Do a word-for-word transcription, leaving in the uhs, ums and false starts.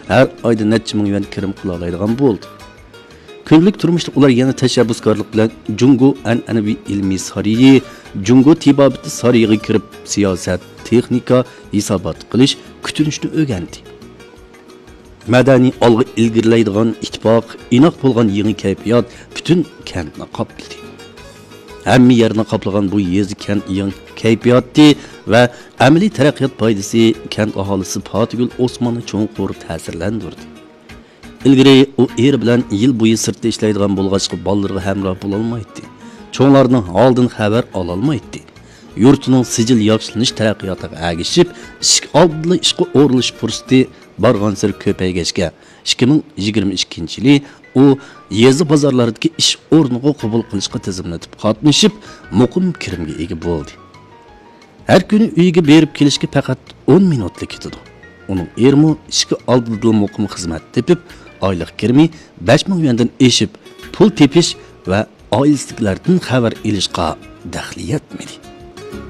har oyda necha ming yuan kirim qila oladigan bo'ldi. Kunlik turmuşda ular yana tashabbuskorlik bilan Jungo an'anaviy ilmiy sariyi, Jungo tibobati sariyiga kirib siyosat, texnika, hisobot qilish, kutunishni o'rgandi. Madaniy olg'a ilgirlaydigan ittifoq, inoq bo'lgan yangi kayfiyat butun kentni qopladi. Hamma yerni qoplagan bu yezi kent yangi kayfiyati va amaliy taraqqiyot foydasi kent aholisi Fatgul Osmonni cho'nqur ta'sirlantirdi. İlgari u er bilan yil bo'yi sirtda ishlaydigan bo'lg'achqa bolalarga hamroh bo'la olmaydi. Cho'nglarning holdan xabar ola olmaydi. Yurtining sijil yaxshilanish taraqqiyotiga agishib, ish oldida ishga o'rilish fursati bargan sir ko'paygachga ikki ming yigirma ikkinchi yili u yezi bozorlaridagi ish o'rniga qabul qilishga tizimlatib qatnashib, muqim kirimga ega bo'ldi. Har kuni uyiga berib kelishga faqat o'n minutlik ketadi. Uning ermi ishga oldida muqim xizmat tepib, oylik kirmi besh ming yuandan eshib, pul tepish va oilasidagilardan xabar olishga daxli yetmedi.